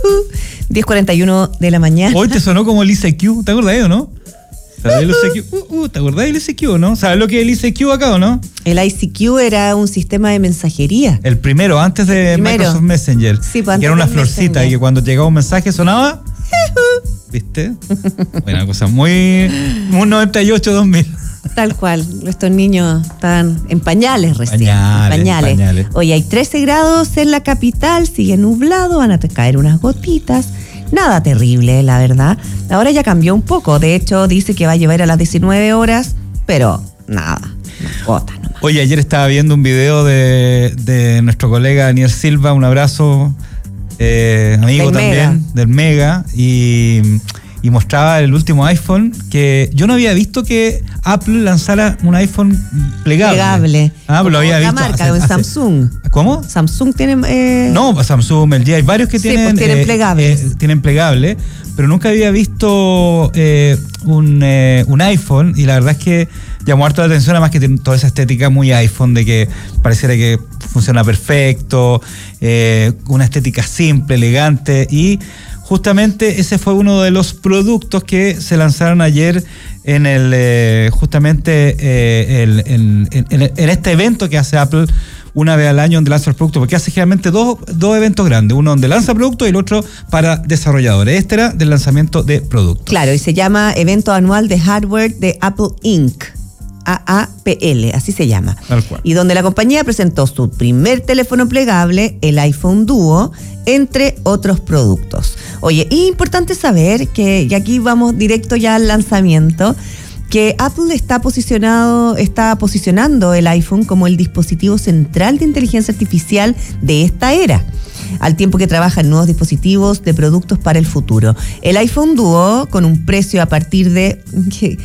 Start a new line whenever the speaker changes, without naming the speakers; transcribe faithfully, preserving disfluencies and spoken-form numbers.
diez cuarenta y uno de la mañana.
Hoy te sonó como el I C Q, ¿te acordás o no? ¿Sabes el I C Q? Uh, uh, ¿Te acordás del I C Q, no? ¿Sabes lo que es el I C Q acá o no?
El I C Q era un sistema de mensajería.
El primero, antes de
Primero.
Microsoft Messenger.
Sí, pues, antes
que era una
del
florcita
Messenger.
y que cuando llegaba un mensaje sonaba. ¿Viste? Una cosa muy. Un noventa y ocho dos mil.
Tal cual, estos niños están en pañales recién.
Pañales,
en pañales.
pañales.
Hoy hay trece grados en la capital, sigue nublado, van a caer unas gotitas. Nada terrible, la verdad. Ahora ya cambió un poco, de hecho dice que va a llevar a las diecinueve horas, pero nada, unas gotas nomás.
Oye, ayer estaba viendo un video de, de nuestro colega Daniel Silva, un abrazo, eh, amigo
Del
también,
Mega.
del Mega, y, y mostraba el último iPhone, que yo no había visto que Apple lanzara un iPhone plegable.
Plegable.
Ah, pero lo había
Otra
visto.
marca,
hace-
en
hace-
Samsung.
¿Cómo?
Samsung tiene... Eh,
No, Samsung, L G, hay varios que
Sí,
tienen,
pues tienen plegables.
eh, tienen plegable, pero nunca había visto eh, un, eh, un iPhone, y la verdad es que llamó harto la atención, además que tiene toda esa estética muy iPhone, de que pareciera que funciona perfecto, eh, una estética simple, elegante, y justamente ese fue uno de los productos que se lanzaron ayer en el eh, justamente eh, el- en, en- en este evento que hace Apple una vez al año, donde lanza los productos, porque hace generalmente dos, dos eventos grandes, uno donde lanza productos y el otro para desarrolladores. Este era del lanzamiento de productos.
Claro, y se llama Evento Anual de Hardware de Apple incorporated. A A P L, así se llama.
Tal cual.
Y donde la compañía presentó su primer teléfono plegable, el iPhone Duo, entre otros productos. Oye, es importante saber que, y aquí vamos directo ya al lanzamiento, que Apple está posicionado, está posicionando el iPhone como el dispositivo central de inteligencia artificial de esta era, al tiempo que trabaja en nuevos dispositivos de productos para el futuro. El iPhone Duo, con un precio a partir de...